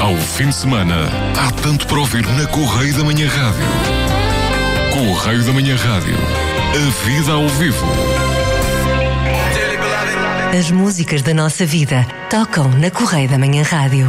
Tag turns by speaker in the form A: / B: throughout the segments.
A: Ao fim de semana, há tanto para ouvir na Correio da Manhã Rádio. Correio da Manhã Rádio. A vida ao vivo.
B: As músicas da nossa vida tocam na Correio da Manhã Rádio.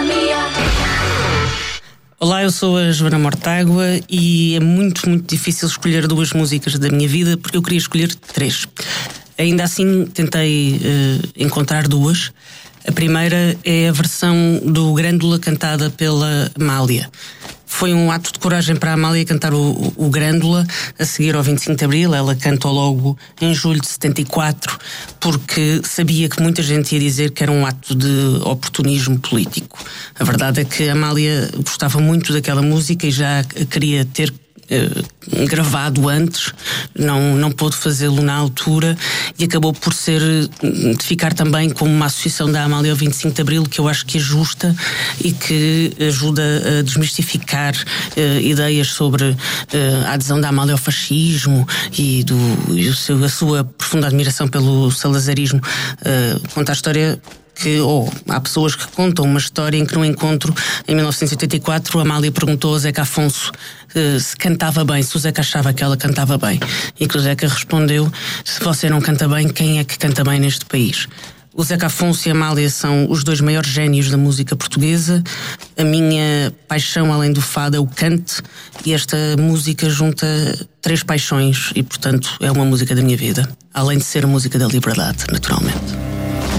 C: Olá, eu sou a Joana Mortágua e é muito difícil escolher duas músicas da minha vida porque eu queria escolher três. Ainda assim tentei encontrar duas. A primeira é a versão do Grândola cantada pela Amália. Foi um ato de coragem para a Amália cantar o Grândola a seguir ao 25 de Abril. Ela cantou logo em julho de 74 porque sabia que muita gente ia dizer que era um ato de oportunismo político. A verdade é que a Amália gostava muito daquela música e já queria ter gravado antes, não pôde fazê-lo na altura e acabou por de ficar também como uma associação da Amália ao 25 de Abril, que eu acho que é justa e que ajuda a desmistificar ideias sobre a adesão da Amália ao fascismo e a sua profunda admiração pelo salazarismo. Conta a história há pessoas que contam uma história em que num encontro em 1984 a Amália perguntou ao Zeca Afonso se cantava bem, se o Zeca achava que ela cantava bem, e que o Zeca respondeu: se você não canta bem, quem é que canta bem neste país? O Zeca Afonso e a Amália são os dois maiores génios da música portuguesa. A minha paixão, além do fado, é o cante, e esta música junta três paixões e, portanto, é uma música da minha vida, além de ser a música da liberdade, naturalmente.